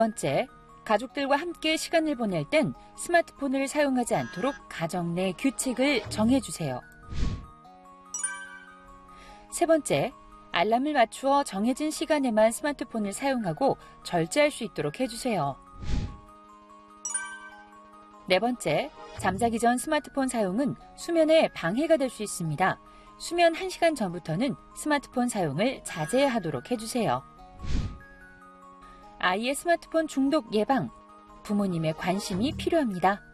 번째, 가족들과 함께 시간을 보낼 땐 스마트폰을 사용하지 않도록 가정 내 규칙을 정해주세요. 세 번째, 알람을 맞추어 정해진 시간에만 스마트폰을 사용하고 절제할 수 있도록 해주세요. 네 번째, 잠자기 전 스마트폰 사용은 수면에 방해가 될 수 있습니다. 수면 1시간 전부터는 스마트폰 사용을 자제하도록 해주세요. 아이의 스마트폰 중독 예방, 부모님의 관심이 필요합니다.